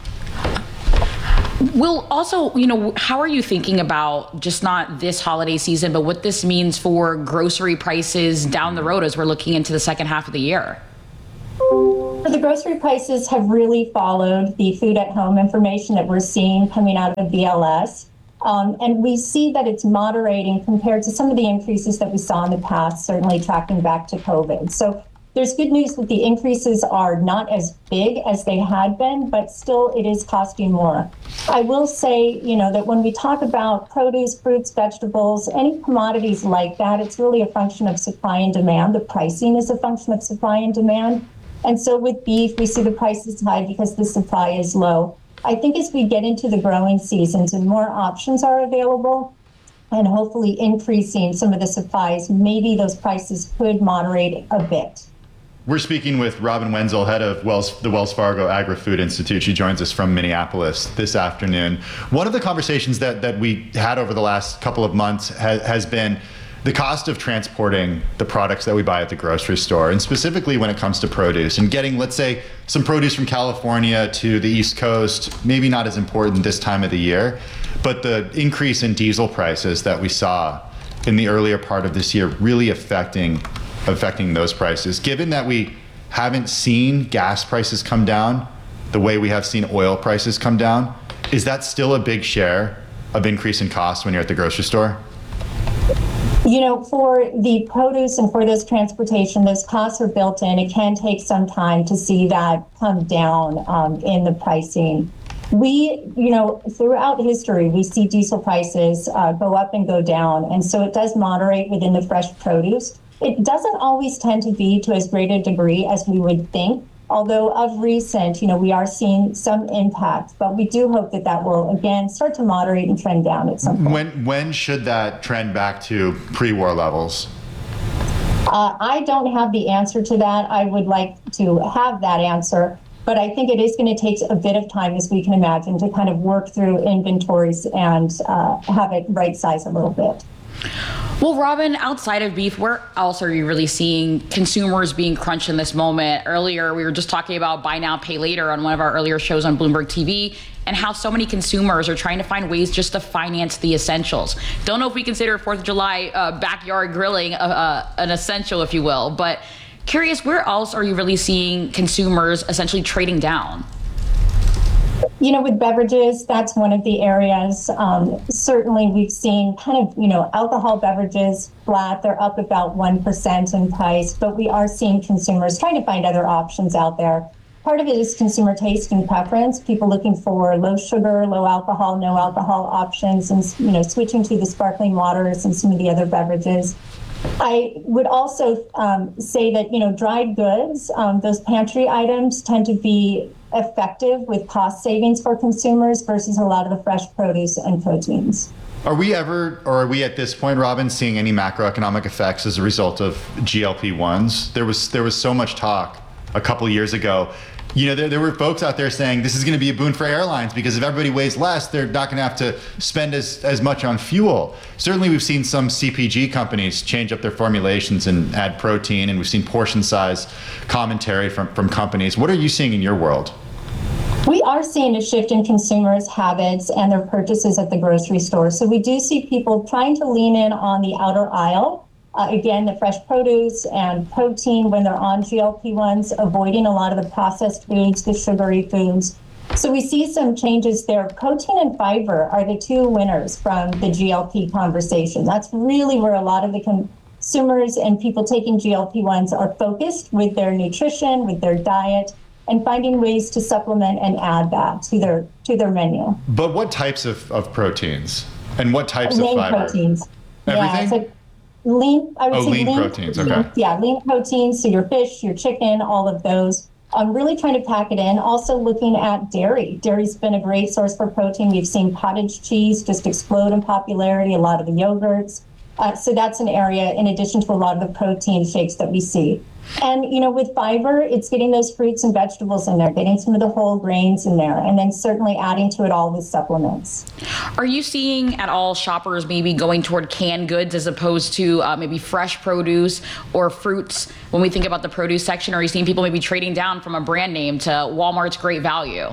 Will, also, how are you thinking about just not this holiday season, but what this means for grocery prices down the road as we're looking into the second half of the year? The grocery prices have really followed the food at home information that we're seeing coming out of BLS. And we see that it's moderating compared to some of the increases that we saw in the past, certainly tracking back to COVID. So there's good news that the increases are not as big as they had been, but still it is costing more. I will say, that when we talk about produce, fruits, vegetables, any commodities like that, it's really a function of supply and demand. The pricing is a function of supply and demand. And so with beef, we see the prices high because the supply is low. I think as we get into the growing seasons and more options are available, and hopefully increasing some of the supplies, maybe those prices could moderate a bit. We're speaking with Robin Wenzel, head of the Wells Fargo Agri-Food Institute. She joins us from Minneapolis this afternoon. One of the conversations that we had over the last couple of months has been the cost of transporting the products that we buy at the grocery store, and specifically when it comes to produce and getting, let's say, some produce from California to the East Coast, maybe not as important this time of the year, but the increase in diesel prices that we saw in the earlier part of this year really affecting those prices. Given that we haven't seen gas prices come down the way we have seen oil prices come down, is that still a big share of increase in cost when you're at the grocery store? For the produce and for those transportation, those costs are built in. It can take some time to see that come down in the pricing. We, throughout history, we see diesel prices go up and go down. And so it does moderate within the fresh produce. It doesn't always tend to be to as great a degree as we would think. Although of recent, we are seeing some impact, but we do hope that will again start to moderate and trend down at some point. When should that trend back to pre-war levels? I don't have the answer to that. I would like to have that answer, but I think it is going to take a bit of time, as we can imagine, to kind of work through inventories and have it right size a little bit. Well, Robin, outside of beef, where else are you really seeing consumers being crunched in this moment? Earlier, we were just talking about buy now, pay later on one of our earlier shows on Bloomberg TV, and how so many consumers are trying to find ways just to finance the essentials. Don't know if we consider 4th of July backyard grilling an essential, if you will, but curious, where else are you really seeing consumers essentially trading down? With beverages, that's one of the areas. Certainly, we've seen kind of, alcohol beverages flat. They're up about 1% in price, but we are seeing consumers trying to find other options out there. Part of it is consumer taste and preference, people looking for low sugar, low alcohol, no alcohol options, and, switching to the sparkling waters and some of the other beverages. I would also say that, dried goods, those pantry items tend to be effective with cost savings for consumers versus a lot of the fresh produce and proteins. Are we at this point, Robin, seeing any macroeconomic effects as a result of GLP-1s? There was so much talk a couple years ago. There were folks out there saying this is going to be a boon for airlines because if everybody weighs less, they're not going to have to spend as much on fuel. Certainly, we've seen some CPG companies change up their formulations and add protein, and we've seen portion size commentary from companies. What are you seeing in your world? We are seeing a shift in consumers' habits and their purchases at the grocery store. So we do see people trying to lean in on the outer aisle. Again, the fresh produce and protein when they're on GLP-1s, avoiding a lot of the processed foods, the sugary foods. So we see some changes there. Protein and fiber are the two winners from the GLP conversation. That's really where a lot of the consumers and people taking GLP-1s are focused with their nutrition, with their diet. and finding ways to supplement and add that to their menu. But what types of proteins and what types of Lean fiber? proteins. Everything? Yeah, so lean, I would say lean proteins, okay. Yeah, lean proteins, so your fish, your chicken, all of those. I'm really trying to pack it in. Also looking at dairy. Dairy's been a great source for protein. We've seen cottage cheese just explode in popularity, a lot of the yogurts. So that's an area in addition to a lot of the protein shakes that we see. And, with fiber, it's getting those fruits and vegetables in there, getting some of the whole grains in there, and then certainly adding to it all with supplements. Are you seeing at all shoppers maybe going toward canned goods as opposed to maybe fresh produce or fruits when we think about the produce section? Are you seeing people maybe trading down from a brand name to Walmart's Great Value?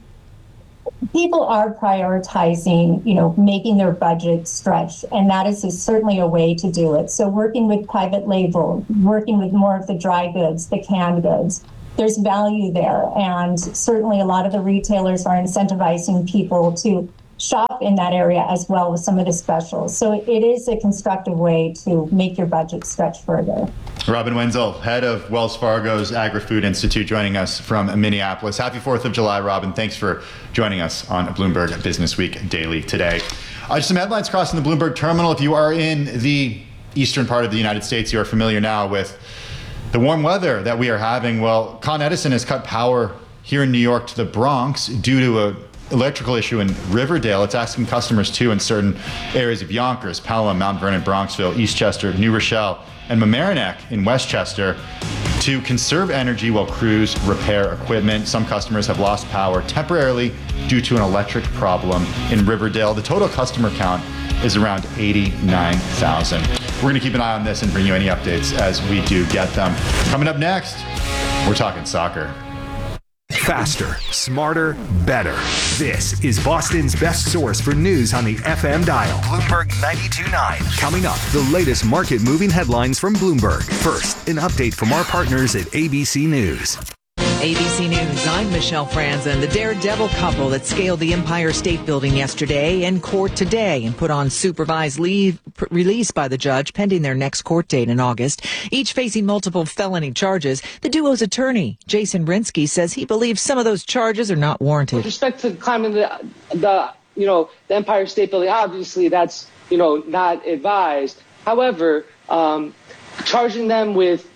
People are prioritizing, making their budget stretch, and that is certainly a way to do it. So working with private label, working with more of the dry goods, the canned goods, there's value there. And certainly a lot of the retailers are incentivizing people to shop in that area as well with some of the specials. So it is a constructive way to make your budget stretch further. Robin Wenzel, head of Wells Fargo's Agri-Food Institute, joining us from Minneapolis. Happy 4th of July, Robin. Thanks for joining us on Bloomberg Business Week Daily today. Just some headlines crossing the Bloomberg terminal. If you are in the eastern part of the United States, you are familiar now with the warm weather that we are having. Well, Con Edison has cut power here in New York to the Bronx due to a electrical issue in Riverdale. It's asking customers too in certain areas of Yonkers, Pelham, Mount Vernon, Bronxville, Eastchester, New Rochelle, and Mamaroneck in Westchester to conserve energy while crews repair equipment. Some customers have lost power temporarily due to an electric problem in Riverdale. The total customer count is around 89,000. We're going to keep an eye on this and bring you any updates as we do get them. Coming up next, we're talking soccer. Faster, smarter, better. This is Boston's best source for news on the FM dial. Bloomberg 92.9. Coming up, the latest market-moving headlines from Bloomberg. First, an update from our partners at ABC News. ABC News, I'm Michelle Franzen. The daredevil couple that scaled the Empire State Building yesterday in court today and put on supervised release by the judge pending their next court date in August, each facing multiple felony charges. The duo's attorney, Jason Rinsky, says he believes some of those charges are not warranted. With respect to climbing the Empire State Building, obviously that's, not advised. However, charging them with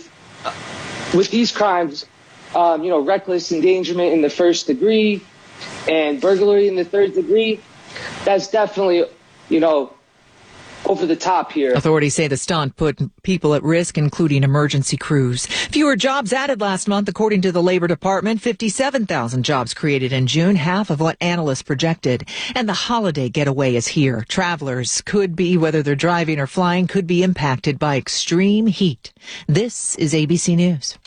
these crimes, reckless endangerment in the first degree and burglary in the third degree, that's definitely, over the top here. Authorities say the stunt put people at risk, including emergency crews. Fewer jobs added last month, according to the Labor Department. 57,000 jobs created in June, half of what analysts projected. And the holiday getaway is here. Travelers could be, whether they're driving or flying, could be impacted by extreme heat. This is ABC News.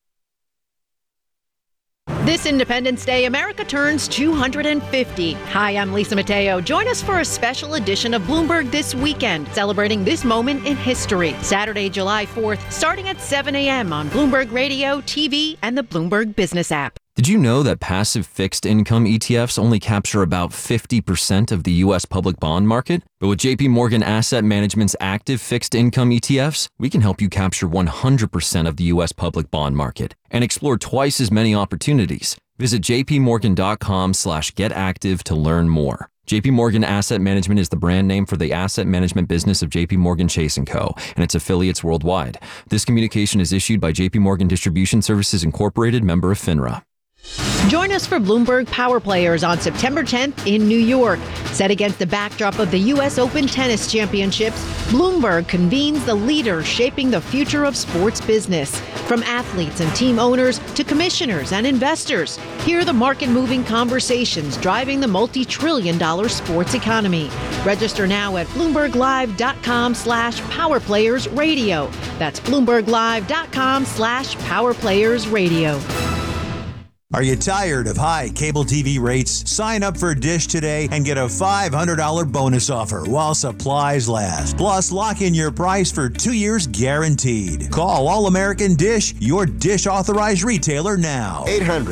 This Independence Day, America turns 250. Hi, I'm Lisa Mateo. Join us for a special edition of Bloomberg This Weekend, celebrating this moment in history. Saturday, July 4th, starting at 7 a.m. on Bloomberg Radio, TV, and the Bloomberg Business app. Did you know that passive fixed income ETFs only capture about 50% of the U.S. public bond market? But with JP Morgan Asset Management's active fixed income ETFs, we can help you capture 100% of the U.S. public bond market and explore twice as many opportunities. Visit jpmorgan.com/getactive to learn more. JP Morgan Asset Management is the brand name for the asset management business of JP Morgan Chase & Co. and its affiliates worldwide. This communication is issued by JP Morgan Distribution Services Incorporated, member of FINRA. Join us for Bloomberg Power Players on September 10th in New York. Set against the backdrop of the U.S. Open Tennis Championships, Bloomberg convenes the leaders shaping the future of sports business. From athletes and team owners to commissioners and investors, hear the market-moving conversations driving the multi-trillion-dollar sports economy. Register now at BloombergLive.com/PowerPlayersRadio. That's BloombergLive.com/PowerPlayersRadio. Are you tired of high cable TV rates? Sign up for Dish today and get a $500 bonus offer while supplies last. Plus, lock in your price for 2 years guaranteed. Call All American Dish, your Dish authorized retailer now.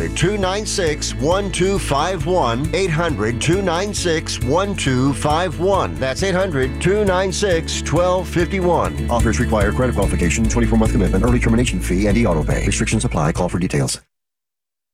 800-296-1251. 800-296-1251. That's 800-296-1251. Offers require credit qualification, 24-month commitment, early termination fee, and e-auto pay. Restrictions apply. Call for details.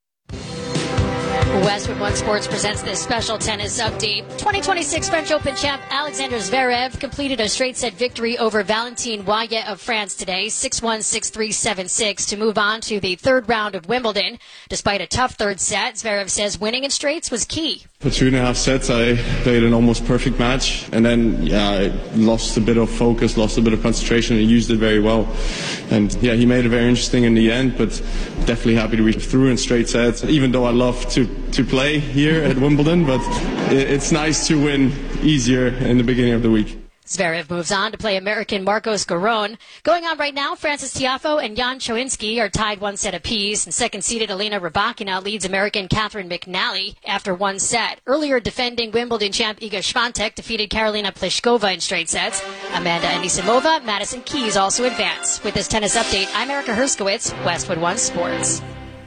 Westwood One Sports presents this special tennis update. 2026 French Open champ Alexander Zverev completed a straight set victory over Valentin Wayet of France today, 6-1, 6-3, 7-6, to move on to the third round of Wimbledon. Despite a tough third set, Zverev says winning in straights was key. For 2.5 sets, I played an almost perfect match, and then, I lost a bit of focus, lost a bit of concentration, and used it very well. And, he made it very interesting in the end, but definitely happy to reach through in straight sets, even though I love to play here at Wimbledon, but it's nice to win easier in the beginning of the week. Zverev moves on to play American Marcos Giron. Going on right now, Francis Tiafoe and Jan Choinski are tied 1 set apiece, and second-seeded Elena Rybakina leads American Catherine McNally after 1 set. Earlier, defending Wimbledon champ Iga Swiatek defeated Karolina Pliskova in straight sets. Amanda Anisimova, Madison Keys also advance. With this tennis update, I'm Erica Herskowitz, Westwood One Sports.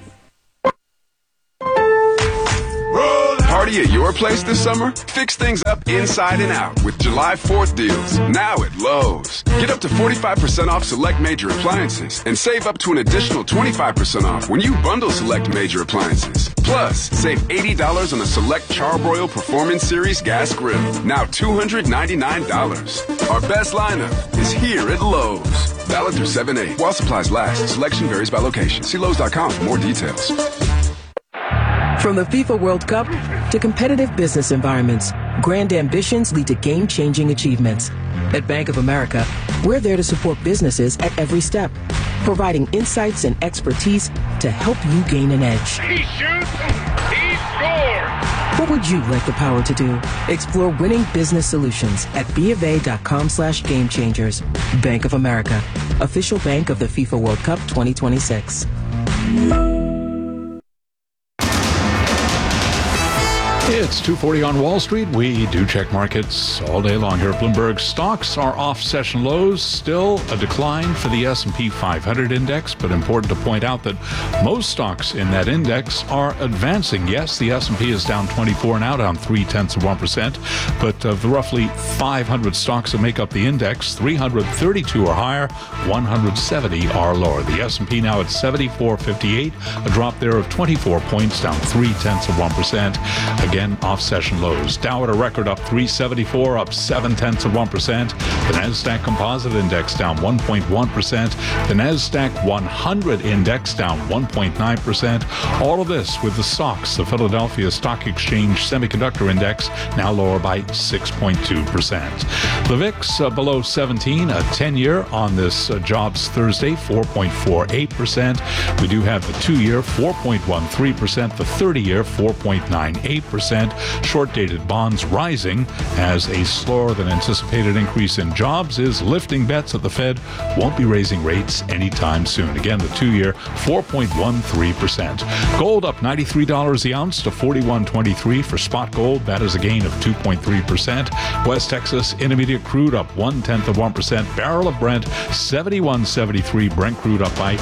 Party at your place this summer? Fix things up inside and out with July 4th deals, now at Lowe's. Get up to 45% off select major appliances and save up to an additional 25% off when you bundle select major appliances. Plus, save $80 on a select Charbroil Performance Series gas grill, now $299. Our best lineup is here at Lowe's. Valid through 7/8. While supplies last, selection varies by location. See Lowe's.com for more details. From the FIFA World Cup to competitive business environments, grand ambitions lead to game-changing achievements. At Bank of America, we're there to support businesses at every step, providing insights and expertise to help you gain an edge. He shoots, he scores! What would you like the power to do? Explore winning business solutions at BofA.com/gamechangers. Bank of America, official bank of the FIFA World Cup 2026. It's 2:40 on Wall Street. We do check markets all day long here at Bloomberg. Stocks are off session lows, still a decline for the S&P 500 index, but important to point out that most stocks in that index are advancing. Yes, the S&P is down 24 now, down 0.3%, but of the roughly 500 stocks that make up the index, 332 are higher, 170 are lower. The S&P now at 74.58, a drop there of 24 points, down 0.3%. Again, off-session lows. Dow at a record up 374, up 0.7%. The NASDAQ Composite Index down 1.1%. The NASDAQ 100 Index down 1.9%. All of this with the SOX, the Philadelphia Stock Exchange Semiconductor Index, now lower by 6.2%. The VIX below 17, a 10-year on this Jobs Thursday, 4.48%. We do have the 2-year, 4.13%. The 30-year, 4.98%. Short-dated bonds rising as a slower than anticipated increase in jobs is lifting bets that the Fed won't be raising rates anytime soon. Again, the 2-year, 4.13%. Gold up $93 the ounce to $41.23 for spot gold. That is a gain of 2.3%. West Texas Intermediate crude up 0.1%. Barrel of Brent, 71.73. Brent crude up by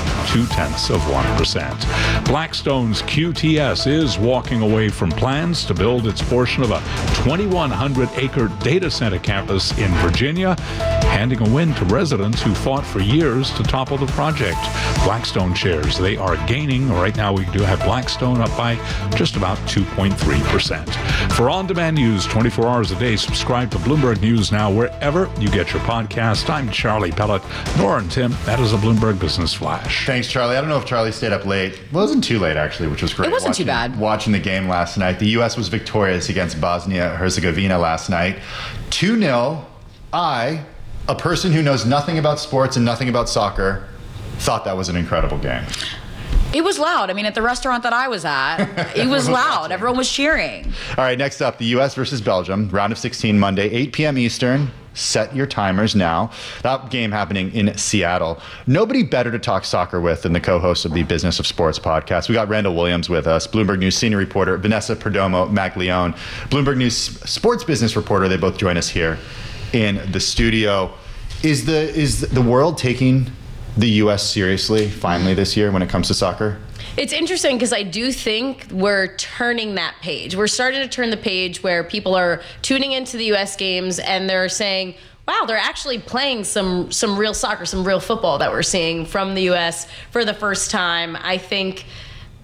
0.2%. Blackstone's QTS is walking away from plans to build its portion of a 2,100-acre data center campus in Virginia, handing a win to residents who fought for years to topple the project. Blackstone shares, they are gaining. Right now, we do have Blackstone up by just about 2.3%. For on-demand news 24 hours a day, subscribe to Bloomberg News Now wherever you get your podcast. I'm Charlie Pellet. Nora and Tim, that is a Bloomberg Business Flash. Thanks, Charlie. I don't know if Charlie stayed up late. It wasn't too late, actually, which was great. It wasn't too bad. Watching the game last night. The U.S. was victorious against Bosnia-Herzegovina last night. 2-0. I, a person who knows nothing about sports and nothing about soccer, thought that was an incredible game. It was loud. I mean, at the restaurant that I was at, it was loud. Everyone was cheering. All right, next up, the U.S. versus Belgium, round of 16 Monday, 8 p.m. Eastern. Set your timers now. That game happening in Seattle. Nobody better to talk soccer with than the co-host of the Business of Sports podcast. We got Randall Williams with us, Bloomberg News senior reporter Vanessa Perdomo Maglione, Bloomberg News sports business reporter. They both join us here in the studio. Is the world taking the U.S. seriously finally this year when it comes to soccer? It's interesting because I do think we're turning that page. We're starting to turn the page where people are tuning into the U.S. games and they're saying, wow, they're actually playing some real soccer, some real football that we're seeing from the U.S. for the first time. I think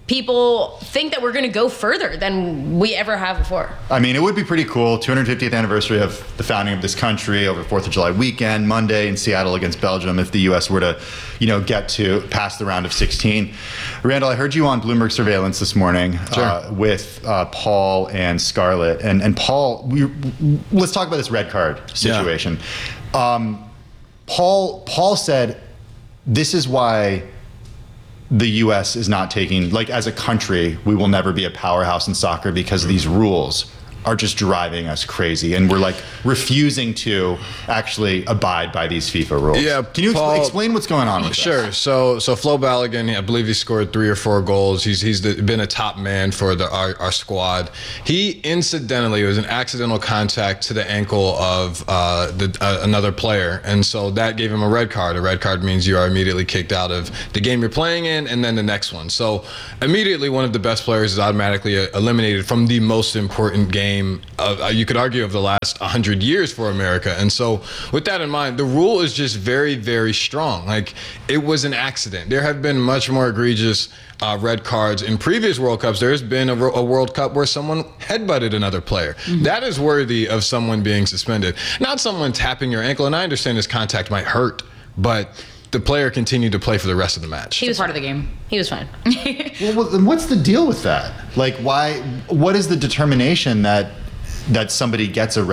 people think that we're going to go further than we ever have before. I mean, it would be pretty cool. 250th anniversary of the founding of this country over 4th of July weekend, Monday in Seattle against Belgium, if the U.S. were to, get to pass the round of 16. Randall, I heard you on Bloomberg Surveillance this morning with Paul and Scarlett. And Paul, let's talk about this red card situation. Yeah. Paul said, this is why the U.S. is not taking, as a country, we will never be a powerhouse in soccer because these rules are just driving us crazy, and we're refusing to actually abide by these FIFA rules. Yeah, can you explain what's going on with Sure. So Flo Balogun, I believe he scored 3 or 4 goals. He's been a top man for our squad. He incidentally, it was an accidental contact to the ankle of another player, and so that gave him a red card. A red card means you are immediately kicked out of the game you're playing in, and then the next one. So immediately, one of the best players is automatically eliminated from the most important game. You could argue of the last 100 years for America. And so with that in mind, the rule is just very, very strong. It was an accident. There have been much more egregious red cards in previous World Cups. There's been a World Cup where someone headbutted another player. Mm-hmm. That is worthy of someone being suspended, not someone tapping your ankle. And I understand this contact might hurt, but the player continued to play for the rest of the match. He was part of the game. He was fine. Well, then what's the deal with that? Why? What is the determination that somebody gets a